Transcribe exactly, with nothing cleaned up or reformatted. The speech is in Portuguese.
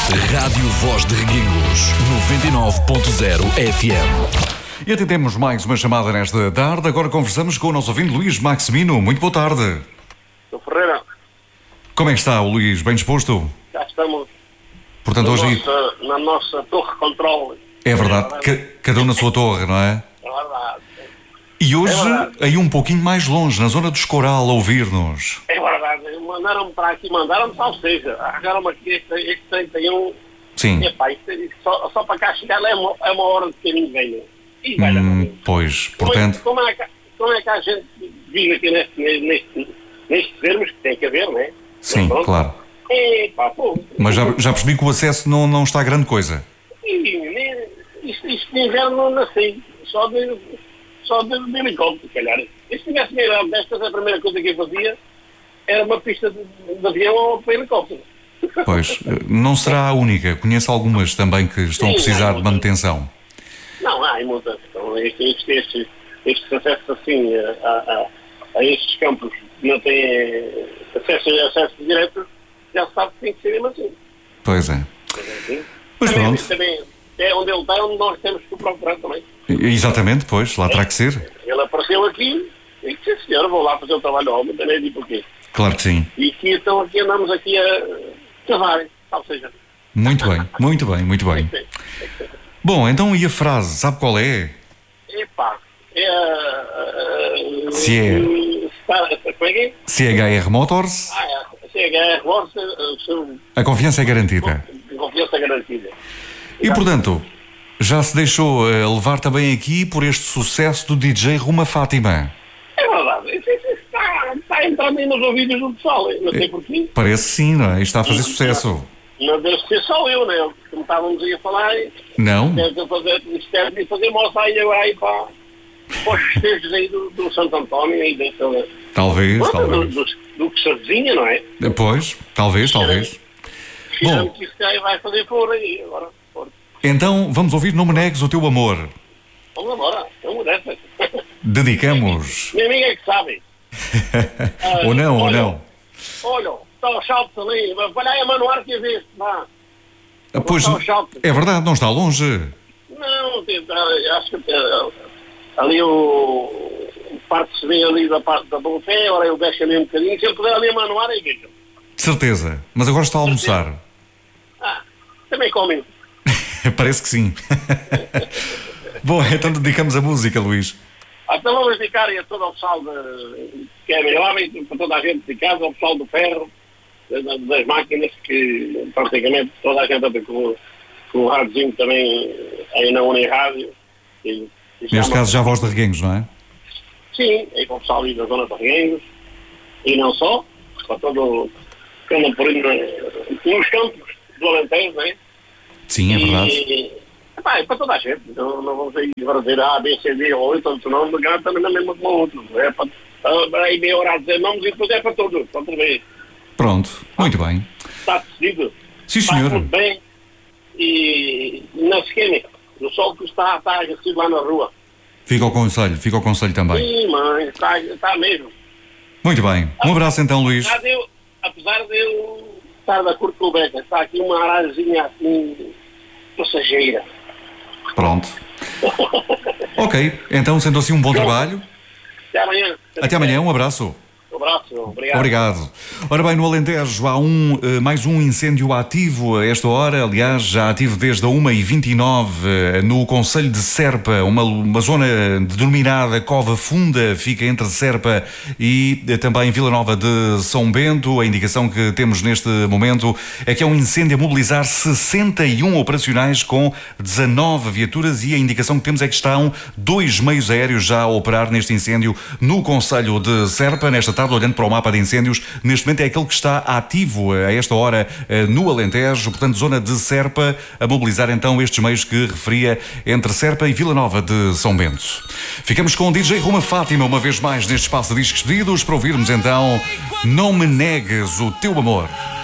Rádio Voz de Reguengos, noventa e nove ponto zero F M. E atendemos mais uma chamada nesta tarde. Agora conversamos com o nosso ouvinte Luís Maximino. Muito boa tarde. Sou Ferreira. Como é que está o Luís? Bem disposto? Já estamos Portanto, na, hoje... nossa, na nossa torre controle. É verdade, ca- cada um na sua torre, não é? É verdade. E hoje, É verdade. aí um pouquinho mais longe, na zona do Escoral, a ouvir-nos. É verdade. Mandaram-me para aqui, mandaram-me para o seja. Arranjaram-me aqui este, este trinta e um. Sim. Epá, isto, isto, só, só para cá chegar é uma, é uma hora de caminho velho. E vai Hum, pois, como, é, portanto... como, é que, como é que a gente vive aqui neste, neste, nestes termos que tem que haver, não é? Sim, Mas pronto. claro. Epá, pô. Mas já, já percebi que o acesso não, não está grande coisa. E, nem- isto, isto de inverno não nasci. Só de, só de, de helicóptero, se calhar. E se tivesse meio destas, a primeira coisa que eu fazia era uma pista de, de avião ou para helicóptero. Pois, não será a única. Conheço algumas também que estão a Sim, precisar não, de manutenção. Não, há muitas. Então, estes, estes, estes, estes acessos assim a, a, a estes campos que não têm acesso, acesso direto, já se sabe que tem que ser mesmo assim. Pois é. Assim. Pois também, pronto. também é onde ele está, é onde nós temos que o procurar também. Exatamente, pois, lá terá que ser. Ele apareceu aqui e disse, sim senhor, vou lá fazer o trabalho ao homem, também digo porquê. Claro que sim. E aqui, então aqui andamos aqui a cavar, ou seja... Muito bem, muito bem, muito bem. Bom, então e a frase, sabe qual é? Epá, é a... a- Se é- Está, como é que é? C H R Motors, Ah, é. C H R Força, o seu... a confiança é garantida. Confiança garantida. E portanto, já se deixou eh, levar também aqui por este sucesso do D J Ruma Fátima? É verdade. Isso, isso está, está a entrar bem nos ouvidos do pessoal. Não sei porquê. Parece sim, não é? Isto está a fazer sucesso. Não deve ser só eu, né? Como estávamos aí a falar, Não? deve fazer, deve fazer moça aí agora aí para, para os festejos aí do, do Santo António e daquela... Talvez, do, talvez. do, do que se avizinha, não é? Pois, talvez, talvez. Bom. Bom. Que isso aí vai fazer fora aí agora. Fora. Então, vamos ouvir Não Me Negues o Teu Amor. Vamos embora. Vamos dessa. Dedicamos. Minha amiga é que sabe. Ah, Ou não, ou olha, não. Olha, está o salto ali. Vai lá a Manuar que vê. Vá. Ah, Pois, está o salto. é verdade, não está longe. Não, tem- ah, acho que ah, ali o, o parte se vê ali da parte da Bonfé, ora eu deixo ali um bocadinho. Se eu puder ali a Manuar, aí vejo. De certeza. Mas agora está a almoçar. Ah, também comem. Parece que sim. Bom, então dedicamos a música, Luís. Ah, então vamos dedicar a todo o pessoal de, que é melhor, para toda a gente de casa, ao pessoal do ferro, das, das máquinas, que praticamente toda a gente anda com, com o radiozinho também aí na Unem Rádio. E, e Neste chama- caso, já a voz de Reguengos, não é? Sim, aí com o pessoal ali da zona de Reguengos, e não só, para todo que andam por aí na- nos campos do Alentejo, não é? Sim, é verdade. E, epá, é para toda a gente. Não, não vamos aí agora dizer A, B, C, D ou oito, outro nome, porque também não é mesmo como o outro. É para, para aí meia hora a dizer nomes e depois é para todos. Para outra vez. Pronto, muito bem. Está decidido. Sim, Está senhor. tudo bem. E não se queime. O sol que está, está agressivo lá na rua. Fica ao conselho, fica ao conselho também. Sim, mãe, está, está mesmo. Muito bem. Um abraço então, Luís. Apesar de eu, apesar de eu estar da curta com o Beca, está aqui uma arazinha assim, passageira. Pronto. Ok, então sendo assim um bom trabalho. Até amanhã. Até amanhã, um abraço. Um abraço, obrigado. Obrigado. Ora bem, no Alentejo há um, eh, mais um incêndio ativo a esta hora, aliás, já ativo desde a uma e vinte e nove eh, no concelho de Serpa, uma, uma zona denominada Cova Funda, fica entre Serpa e eh, também Vila Nova de São Bento. A indicação que temos neste momento é que é um incêndio a mobilizar sessenta e um operacionais com dezanove viaturas e a indicação que temos é que estão dois meios aéreos já a operar neste incêndio no concelho de Serpa. Nesta tarde, olhando para o mapa de incêndios, neste momento é aquele que está ativo a esta hora no Alentejo, portanto, zona de Serpa, a mobilizar então estes meios que referia entre Serpa e Vila Nova de São Bento. Ficamos com o D J Ruma Fátima, uma vez mais neste espaço de discos pedidos, para ouvirmos então Não Me Negues o Teu Amor.